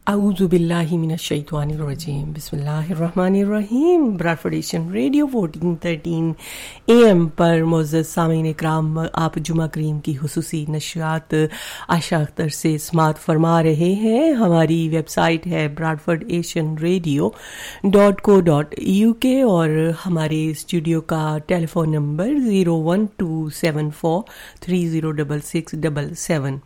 اعوذ باللہ من الشیطان الرجیم، بسم اللہ الرحمن الرحیم۔ براڈفورڈ ایشین ریڈیو 1413 AM پر معزز سامعین اکرام، آپ جمعہ کریم کی خصوصی نشریات عائشہ اختر سے سماعت فرما رہے ہیں۔ ہماری ویب سائٹ ہے bradfordasianradio.co.uk اور ہمارے اسٹوڈیو کا ٹیلی فون نمبر 01274306677۔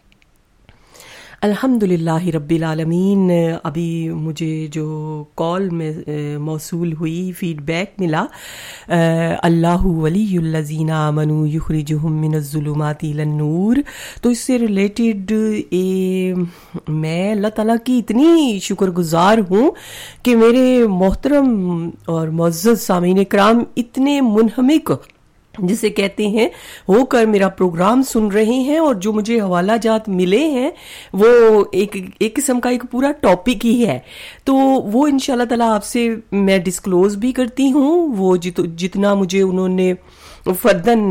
الحمدللہ رب العالمین۔ ابھی مجھے جو کال میں موصول ہوئی، فیڈ بیک ملا، اللہ ولی الذین آمنوا یخرجہم من الظلمات الی النور، تو اس سے ریلیٹڈ میں اللہ تعالیٰ کی اتنی شکر گزار ہوں کہ میرے محترم اور معزز سامعین کرام اتنے منہمک جسے کہتے ہیں ہو کر میرا پروگرام سن رہے ہیں، اور جو مجھے حوالہ جات ملے ہیں وہ ایک قسم کا ایک پورا ٹاپک ہی ہے، تو وہ انشاءاللہ تعالیٰ آپ سے میں ڈسکلوز بھی کرتی ہوں۔ وہ جتنا مجھے انہوں نے فرداً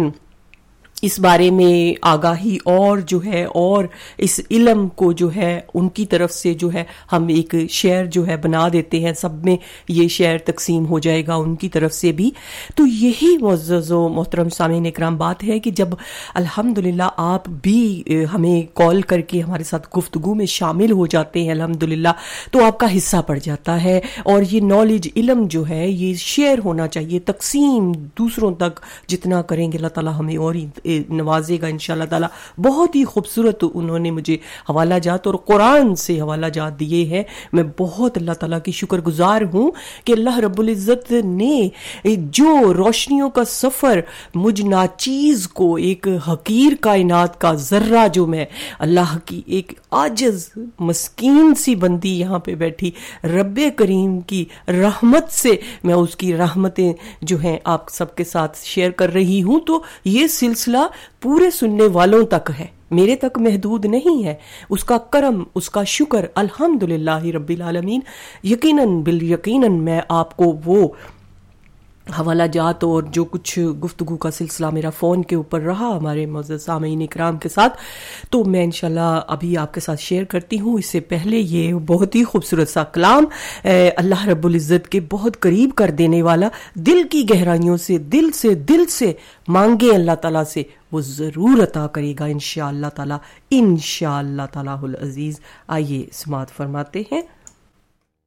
اس بارے میں آگاہی اور جو ہے اور اس علم کو جو ہے ان کی طرف سے جو ہے ہم ایک شیئر جو ہے بنا دیتے ہیں، سب میں یہ شیئر تقسیم ہو جائے گا ان کی طرف سے بھی۔ تو یہی معزز و محترم سامعین اکرام بات ہے کہ جب الحمدللہ آپ بھی ہمیں کال کر کے ہمارے ساتھ گفتگو میں شامل ہو جاتے ہیں الحمدللہ، تو آپ کا حصہ پڑ جاتا ہے، اور یہ نالج علم جو ہے یہ شیئر ہونا چاہیے، تقسیم دوسروں تک جتنا کریں گے اللہ تعالیٰ ہمیں اور نوازے گا انشاءاللہ تعالی۔ بہت ہی خوبصورت انہوں نے مجھے حوالہ جات اور قرآن سے حوالہ جات دیے ہیں۔ میں بہت اللہ تعالیٰ کی شکر گزار ہوں کہ اللہ رب العزت نے جو روشنیوں کا سفر مجھ ناچیز کو، ایک حقیر کائنات کا ذرہ جو میں اللہ کی ایک عاجز مسکین سی بندی یہاں پہ بیٹھی، رب کریم کی رحمت سے میں اس کی رحمتیں جو ہیں آپ سب کے ساتھ شیئر کر رہی ہوں، تو یہ سلسلہ پورے سننے والوں تک ہے، میرے تک محدود نہیں ہے۔ اس کا کرم، اس کا شکر الحمدللہ رب العالمین۔ یقیناً بالیقیناً میں آپ کو وہ حوالہ جات اور جو کچھ گفتگو کا سلسلہ میرا فون کے اوپر رہا ہمارے معزز سامعین اکرام کے ساتھ، تو میں انشاءاللہ ابھی آپ کے ساتھ شیئر کرتی ہوں۔ اس سے پہلے یہ بہت ہی خوبصورت سا کلام اللہ رب العزت کے بہت قریب کر دینے والا، دل کی گہرائیوں سے دل سے مانگے اللہ تعالیٰ سے، وہ ضرور عطا کرے گا انشاءاللہ تعالیٰ، انشاءاللہ تعالیٰ العزیز۔ آئیے سماعت فرماتے ہیں۔